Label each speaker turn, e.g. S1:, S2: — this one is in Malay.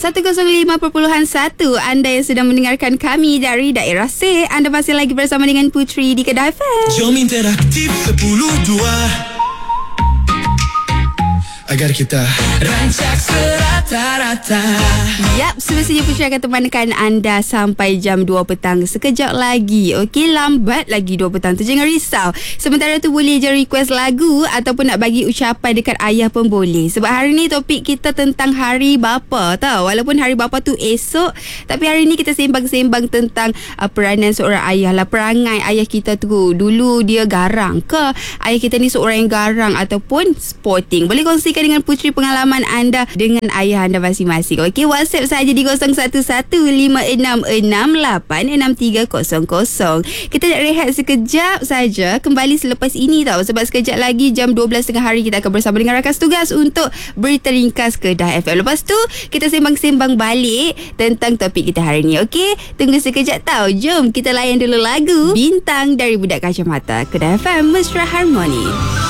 S1: 105.1 Anda yang sedang mendengarkan kami dari daerah C. Anda masih lagi bersama dengan Putri di Kedah FM.
S2: Jom interaktif 10-2 agar kita rancak serata-rata.
S1: Yap, semestinya Putri akan temankan anda sampai jam 2 petang. Sekejap lagi. Okey, lambat lagi 2 petang tu, jangan risau. Sementara tu boleh je request lagu ataupun nak bagi ucapan dekat ayah pun boleh. Sebab hari ni topik kita tentang hari bapa tau. Walaupun hari bapa tu esok, tapi hari ni kita sembang-sembang tentang peranan seorang ayah lah. Perangai ayah kita tu dulu dia garang ke? Ayah kita ni seorang yang garang ataupun sporting? Boleh kongsikan dengan Putri pengalaman anda dengan ayah anda masing-masing. Okey, WhatsApp saja di 011566863000. Kita nak rehat sekejap saja, kembali selepas ini tau. Sebab sekejap lagi jam 12 tengah hari kita akan bersama dengan rakan tugas untuk berita ringkas Kedah FM. Lepas tu kita sembang-sembang balik tentang topik kita hari ni. Okey, tunggu sekejap tau. Jom kita layan dulu lagu Bintang dari Budak Kacamata. Kedah FM, Mesra Harmoni.